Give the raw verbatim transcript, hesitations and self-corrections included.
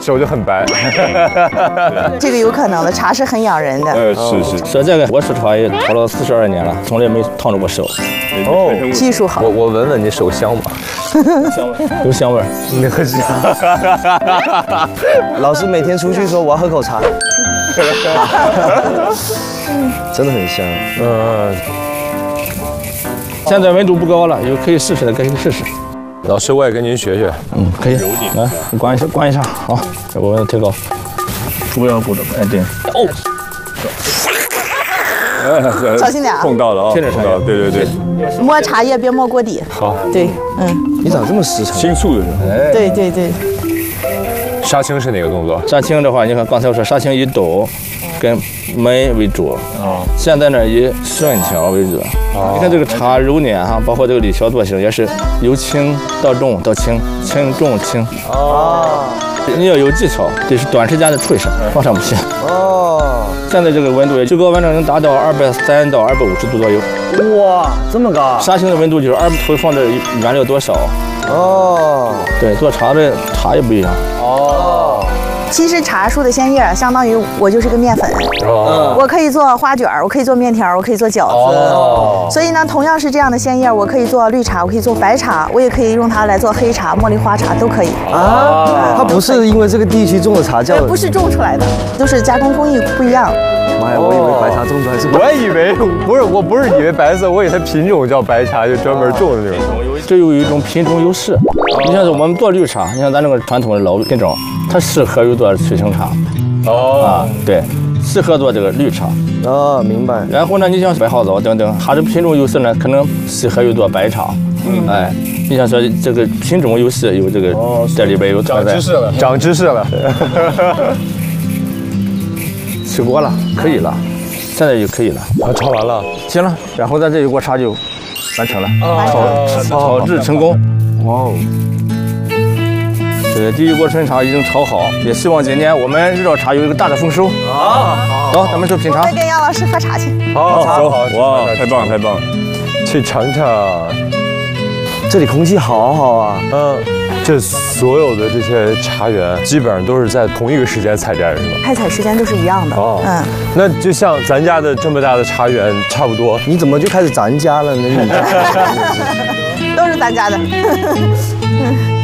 手就很白。 这个有可能的，茶是很养人的。 呃，是是。 说这个，我出茶也炒了四十二年了，从来没烫着过手。 哦， 技术好。 我我闻闻你手香吗？ 香味，有香味。 那个香。 老师每天出去说我要喝口茶，真的很香。 嗯。 现在温度不高了，有可以试试的，可以试试。 老师，我也跟您学学。 嗯，可以。来，你关一下，关一下。好，这我温度提高。不要不着，哎对。哦。 小心点啊！ 碰到了啊！ 听着声音。 对对对。 摸茶叶别摸锅底。 好。 对，嗯。 你咋这么实诚？ 清素的是。 哎。 对对对。 杀青是哪个动作？ 杀青的话，你看刚才我说杀青以抖跟梅为主。哦。现在呢以顺条为主。哦。你看这个茶揉捻哈，包括这个理条做型也是由轻到重到轻，轻重轻。哦。你要有技巧，得是短时间的处理上，放上不去。哦。现在这个温度，最高温度能达到二百三到二百五十度左右。 哇，这么高！ 杀青的温度就是二会放的原料多少。哦。对，做茶的茶也不一样。哦。 其实茶树的鲜叶相当于我就是个面粉，哦、我可以做花卷，我可以做面条，我可以做饺子。哦、所以呢，同样是这样的鲜叶，我可以做绿茶，我可以做白茶，我也可以用它来做黑茶、茉莉花茶，都可以。 啊，它不是因为这个地区种的茶叫， 不是种出来的，都是加工工艺不一样。 妈呀，我以为白茶种出来是， 我以为不是，我不是以为白色，我以为它品种叫白茶，就专门种的那种。 这有一种品种优势。你像是我们做绿茶，你像咱那个传统的老品种，它适合于做水生茶。哦。啊，对，适合做这个绿茶。 哦，明白。 然后呢，你像白毫枣等等，它的品种优势呢，可能适合于做白茶。嗯。哎，你像说这个品种优势有这个，这里边有长知识了，长知识了。 起锅了，可以了，现在就可以了。 啊，炒完了， 行了，然后咱这一锅茶就完成了，炒炒制成功。哇哦！这第一锅春茶已经炒好，也希望今年我们日照茶有一个大的丰收。好，走，咱们去品茶。 再跟杨老师喝茶去。 好，走，哇，太棒太棒，去尝尝。 这里空气好好啊， 嗯。这所有的这些茶园基本上都是在同一个时间采摘，是吧？ 开采时间都是一样的。哦， 嗯，那就像咱家的这么大的茶园差不多。 你怎么就开始咱家了呢？你家都是咱家的。